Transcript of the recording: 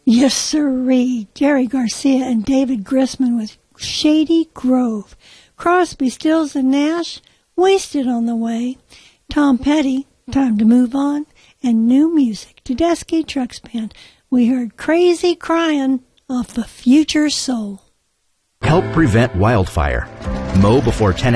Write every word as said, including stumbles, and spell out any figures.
Yes, sirree. Jerry Garcia and David Grisman with Shady Grove. Crosby, Stills, and Nash, Wasted on the Way. Tom Petty, Time to Move On. And new music, Tedeschi Trucks Band. We heard Crazy Crying off the Future Soul. Help prevent wildfire. Mow before ten